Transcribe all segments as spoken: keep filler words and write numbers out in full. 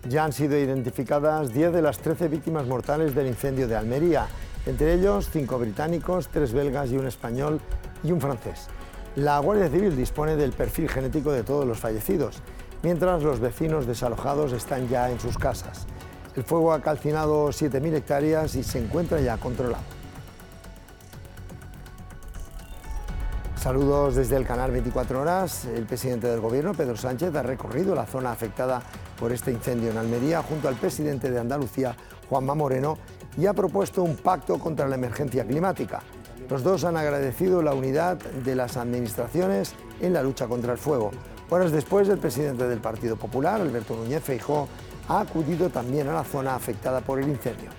Ya han sido identificadas diez de las trece víctimas mortales del incendio de Almería, entre ellos cinco británicos, tres belgas y un español y un francés. La Guardia Civil dispone del perfil genético de todos los fallecidos, mientras los vecinos desalojados están ya en sus casas. El fuego ha calcinado siete mil hectáreas y se encuentra ya controlado. Saludos desde el canal veinticuatro horas. El presidente del Gobierno, Pedro Sánchez, ha recorrido la zona afectada por este incendio en Almería junto al presidente de Andalucía, Juanma Moreno, y ha propuesto un pacto contra la emergencia climática. Los dos han agradecido la unidad de las administraciones en la lucha contra el fuego. Horas después, el presidente del Partido Popular, Alberto Núñez Feijóo, ha acudido también a la zona afectada por el incendio.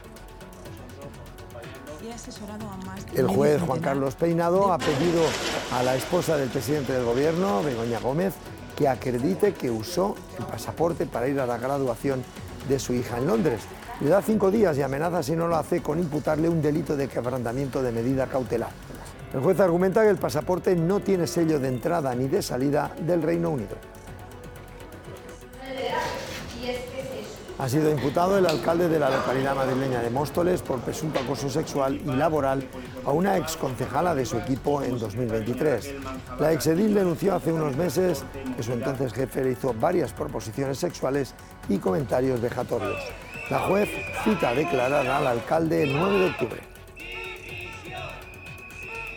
El juez Juan Carlos Peinado ha pedido a la esposa del presidente del Gobierno, Begoña Gómez, que acredite que usó el pasaporte para ir a la graduación de su hija en Londres. Le da cinco días y amenaza, si no lo hace, con imputarle un delito de quebrantamiento de medida cautelar. El juez argumenta que el pasaporte no tiene sello de entrada ni de salida del Reino Unido. Ha sido imputado el alcalde de la localidad madrileña de Móstoles por presunto acoso sexual y laboral a una exconcejala de su equipo en dos mil veintitrés. La exedil denunció hace unos meses que su entonces jefe le hizo varias proposiciones sexuales y comentarios vejatorios. La juez cita a declarar al alcalde el nueve de octubre.